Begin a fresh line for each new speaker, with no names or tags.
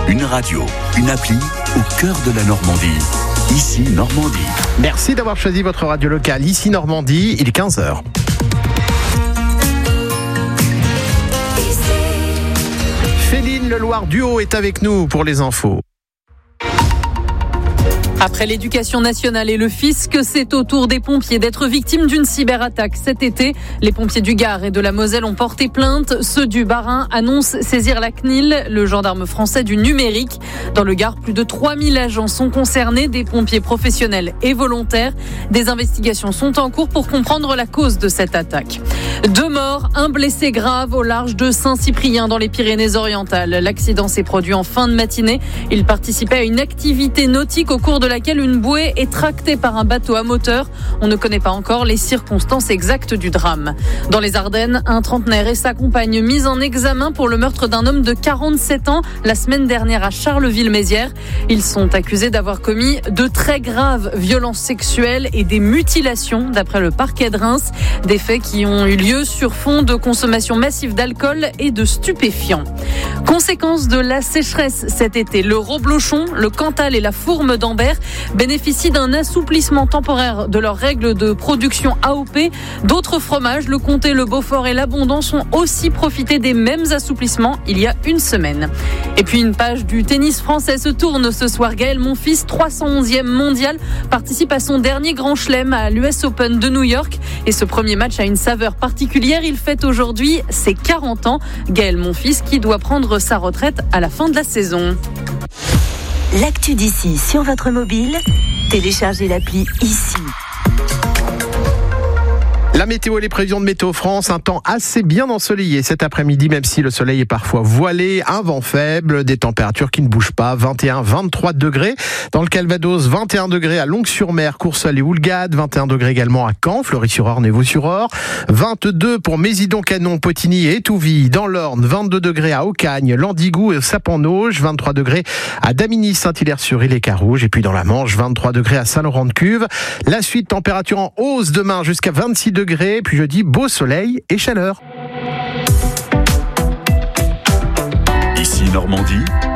Une radio, une appli au cœur de la Normandie. Ici Normandie.
Merci d'avoir choisi votre radio locale. Ici Normandie, il est 15h. Féline Leloir Duo est avec nous pour les infos.
Après l'éducation nationale et le fisc, c'est au tour des pompiers d'être victimes d'une cyberattaque. Cet été, les pompiers du Gard et de la Moselle ont porté plainte. Ceux du Bas-Rhin annoncent saisir la CNIL, le gendarme français du numérique. Dans le Gard, plus de 3000 agents sont concernés, des pompiers professionnels et volontaires. Des investigations sont en cours pour comprendre la cause de cette attaque. 2 morts, un blessé grave au large de Saint-Cyprien dans les Pyrénées-Orientales. L'accident s'est produit en fin de matinée. Il participait à une activité nautique au cours de laquelle une bouée est tractée par un bateau à moteur. On ne connaît pas encore les circonstances exactes du drame. Dans les Ardennes, un trentenaire et sa compagne mis en examen pour le meurtre d'un homme de 47 ans la semaine dernière à Charleville-Mézières. Ils sont accusés d'avoir commis de très graves violences sexuelles et des mutilations, d'après le parquet de Reims. Des faits qui ont eu lieu sur fond de consommation massive d'alcool et de stupéfiants. Conséquence de la sécheresse cet été, le reblochon, le Cantal et la fourme d'Ambert bénéficient d'un assouplissement temporaire de leurs règles de production AOP. D'autres fromages, le Comté, le Beaufort et l'Abondance ont aussi profité des mêmes assouplissements il y a une semaine. Et puis une page du tennis français se tourne ce soir. Gaël Monfils, 311e mondial, participe à son dernier grand chelem à l'US Open de New York. Et ce premier match a une saveur particulière. Il fête aujourd'hui ses 40 ans. Gaël Monfils qui doit prendre sa retraite à la fin de la saison.
L'actu d'ici sur votre mobile, téléchargez l'appli ici.
La météo et les prévisions de Météo France, un temps assez bien ensoleillé cet après-midi, même si le soleil est parfois voilé, un vent faible, des températures qui ne bougent pas, 21-23 degrés. Dans le Calvados, 21 degrés à Longues-sur-Mer, Courseulles et Houlgate, 21 degrés également à Caen, Fleury-sur-Orne et Vaux-sur-Orne, 22 pour Mésidon-Canon, Potigny et Étouville. Dans l'Orne, 22 degrés à Aucagne, Landigou et Sapon-Auge, 23 degrés à Damigny, Saint-Hilaire-sur-Île et Carouge. Et puis dans la Manche, 23 degrés à Saint-Laurent-de-Cuve. La suite, température en hausse demain jusqu'à 26 degrés. Puis jeudi, beau soleil et chaleur.
Ici Normandie.